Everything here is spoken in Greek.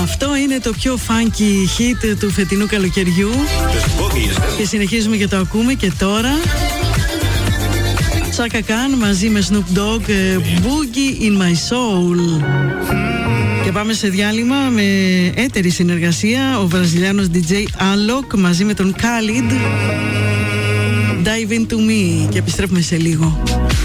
Αυτό είναι το πιο funky hit του φετινού καλοκαιριού. Και συνεχίζουμε και το ακούμε και τώρα. Chaka Khan μαζί με Snoop Dogg, Boogie in My Soul. Και πάμε σε διάλειμμα με έτερη συνεργασία. Ο βραζιλιάνος DJ Alok μαζί με τον Khalid, Dive Into Me. Και επιστρέφουμε σε λίγο.